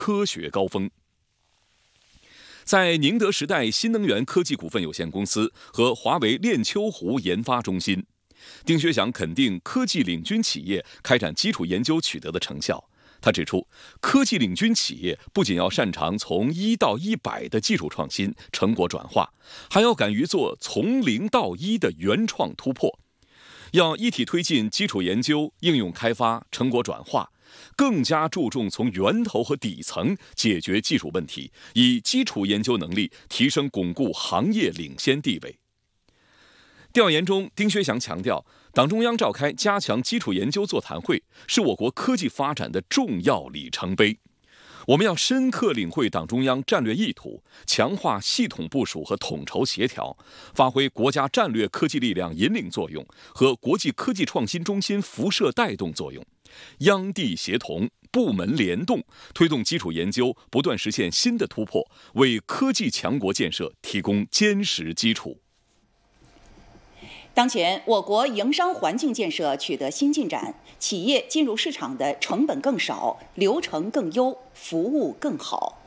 科学高峰。在宁德时代新能源科技股份有限公司和华为练丘湖研发中心，丁薛祥肯定科技领军企业开展基础研究取得的成效。他指出，科技领军企业不仅要擅长从1到100的技术创新成果转化，还要敢于做从0到1的原创突破，要一体推进基础研究、应用开发、成果转化，更加注重从源头和底层解决技术问题，以基础研究能力提升巩固行业领先地位。调研中，丁薛祥强调，党中央召开加强基础研究座谈会，是我国科技发展的重要里程碑。我们要深刻领会党中央战略意图，强化系统部署和统筹协调，发挥国家战略科技力量引领作用和国际科技创新中心辐射带动作用，央地协同，部门联动，推动基础研究不断实现新的突破，为科技强国建设提供坚实基础。 当前，我国营商环境建设取得新进展，企业进入市场的成本更少，流程更优，服务更好。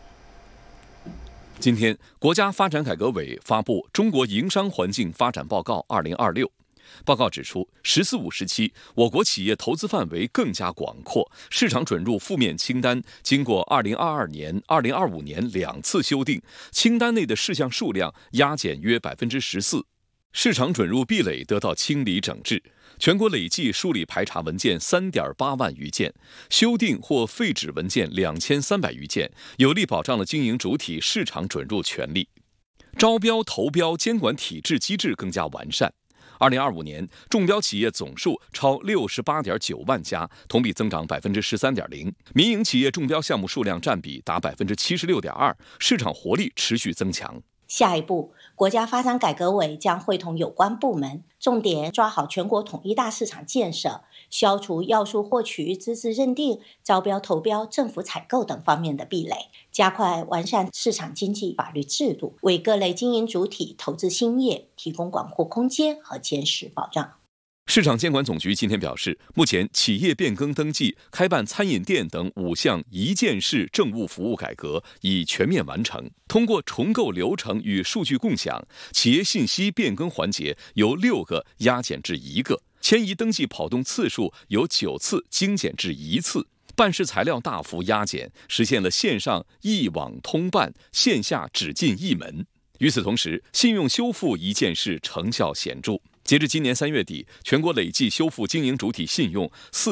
今天，国家发展改革委发布《中国营商环境发展报告2026》。报告指出，“十四五”时期，我国企业投资范围更加广阔，市场准入负面清单经过2022年、2025年2次修订，清单内的事项数量压减约14%。市场准入壁垒得到清理整治，全国累计梳理排查文件3.8万余件，修订或废止文件2300余件，有力保障了经营主体市场准入权利。招标投标监管体制机制更加完善。2025年，中标企业总数超68.9万家，同比增长13.0%，民营企业中标项目数量占比达76.2%，市场活力持续增强。 下一步，国家发展改革委将会同有关部门，重点抓好全国统一大市场建设，消除要素获取、资质认定、招标投标、政府采购等方面的壁垒，加快完善市场经济法律制度，为各类经营主体投资兴业提供广阔空间和坚实保障。 市场监管总局今天表示，目前企业变更登记、开办餐饮店等5项一件式政务服务改革已全面完成。通过重构流程与数据共享，企业信息变更环节由6个压减至1个，迁移登记跑动次数由9次精简至1次，办事材料大幅压减，实现了线上一网通办，线下只进一门。与此同时，信用修复一件式成效显著。截至今年3月底，全国累计修复经营主体信用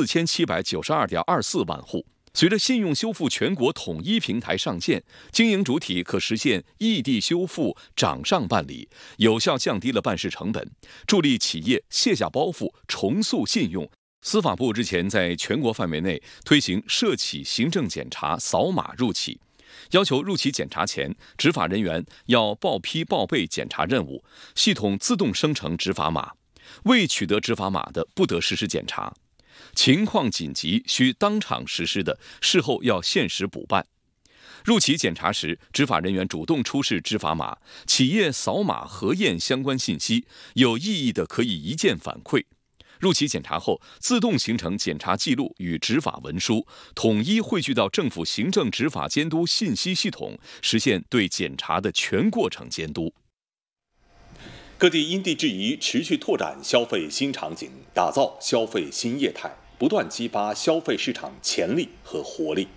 4792.24万户。随着信用修复全国统一平台上线，经营主体可实现异地修复、掌上办理，有效降低了办事成本，助力企业卸下包袱、重塑信用。司法部日前在全国范围内推行涉企行政检查扫码入企，要求入企检查前，执法人员要报批报备检查任务，系统自动生成执法码，未取得执法码的不得实施检查。情况紧急需当场实施的，事后要限时补办。入企检查时，执法人员主动出示执法码，企业扫码核验相关信息，有异议的可以一键反馈。入企检查后，自动形成检查记录与执法文书，统一汇聚到政府行政执法监督信息系统，实现对检查的全过程监督。 各地因地制宜，持续拓展消费新场景，打造消费新业态，不断激发消费市场潜力和活力。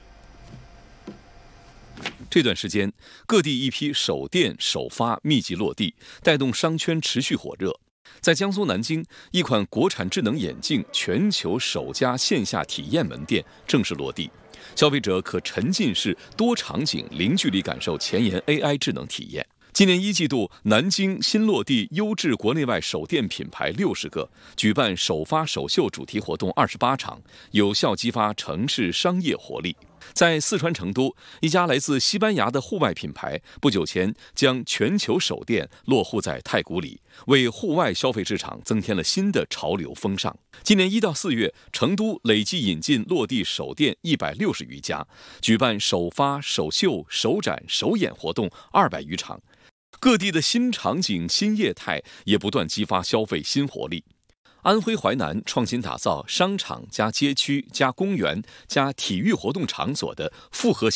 这段时间，各地一批首店首发密集落地，带动商圈持续火热。在江苏南京，一款国产智能眼镜全球首家线下体验门店正式落地，消费者可沉浸式多场景零距离感受前沿 AI 智能体验。今年1季度，南京新落地优质国内外首店品牌60个，举办首发首秀主题活动28场，有效激发城市商业活力。在四川成都，一家来自西班牙的户外品牌不久前将全球首店落户在太古里，为户外消费市场增添了新的潮流风尚。今年1到4月，成都累计引进落地首店160余家，举办首发、首秀、首展、首演活动200余场。各地的新场景、新业态也不断激发消费新活力。安徽淮南创新打造商场加街区加公园加体育活动场所的复合